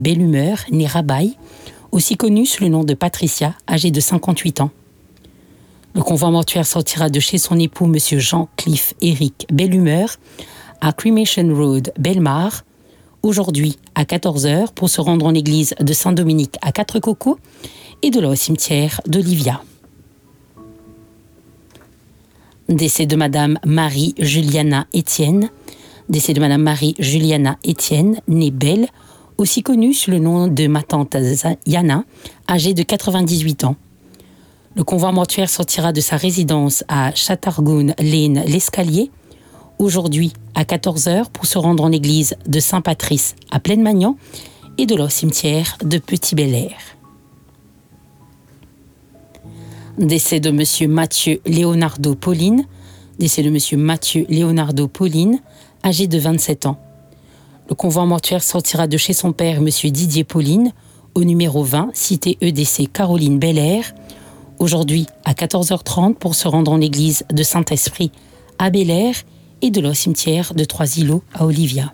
Belle Humeur, née Rabaille, aussi connue sous le nom de Patricia, âgée de 58 ans. Le convoi mortuaire sortira de chez son époux, M. Jean-Cliff Éric Belle Humeur, à Cremation Road, Belmar, aujourd'hui à 14h, pour se rendre en église de Saint-Dominique à Quatre-Cocos et de là au cimetière d'Olivia. Décès de Madame Marie-Juliana Étienne. Décès de Madame Marie-Juliana Étienne, née Belle, aussi connue sous le nom de ma tante Yana, âgée de 98 ans. Le convoi mortuaire sortira de sa résidence à Chatargoun-Lane-l'Escalier, aujourd'hui à 14h, pour se rendre en église de Saint-Patrice à Plaine-Magnan et de là au cimetière de Petit-Bel-Air. Décès de M. Mathieu Leonardo Pauline. Décès de M. Mathieu Leonardo Pauline, âgé de 27 ans. Le convoi mortuaire sortira de chez son père, M. Didier Pauline, au numéro 20, cité EDC Caroline Bel-Air, aujourd'hui à 14h30, pour se rendre en l'église de Saint-Esprit à Bel-Air et de là au cimetière de Trois-Îlots à Olivia.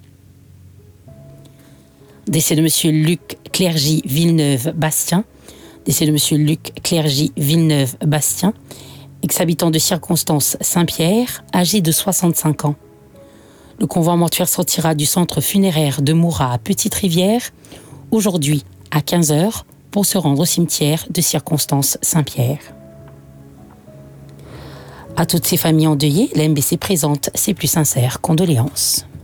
Décès de M. Luc Clergy Villeneuve-Bastien. Décès de M. Luc Clergy Villeneuve-Bastien, ex-habitant de circonstance Saint-Pierre, âgé de 65 ans. Le convoi mortuaire sortira du centre funéraire de Moura à Petite-Rivière, aujourd'hui à 15h, pour se rendre au cimetière de circonstance Saint-Pierre. À toutes ces familles endeuillées, la MBC présente ses plus sincères condoléances.